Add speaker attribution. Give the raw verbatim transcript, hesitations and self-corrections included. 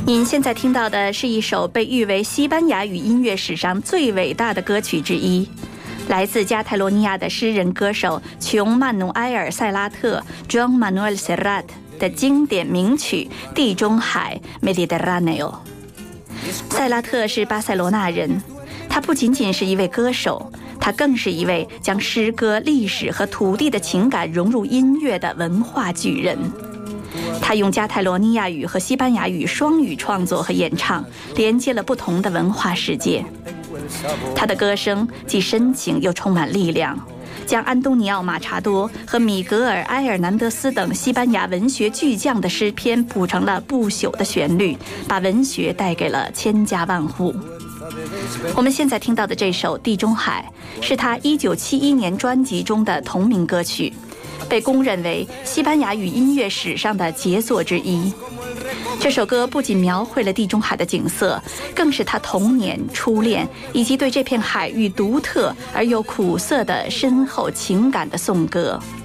Speaker 1: 您现在听到的是一首被誉为西班牙语音乐史上最伟大的歌曲之一，来自加泰罗尼亚的诗人歌手琼·曼努埃尔·塞拉特 （Joan Manuel Serrat） 的经典名曲《地中海》（Mediterráneo）。塞拉特是巴塞罗那人，他不仅仅是一位歌手，他更是一位将诗歌、历史和土地的情感融入音乐的文化巨人。他用加泰罗尼亚语和西班牙语双语创作和演唱，连接了不同的文化世界。他的歌声既深情又充满力量，将安东尼奥·马查多和米格尔·埃尔南德斯等西班牙文学巨匠的诗篇谱成了不朽的旋律，把文学带给了千家万户。我们现在听到的这首《地中海》是他一九七一年专辑中的同名歌曲，被公认为西班牙语音乐史上的杰作之一。这首歌不仅描绘了地中海的景色，更是他童年、初恋以及对这片海域独特而又苦涩的深厚情感的颂歌。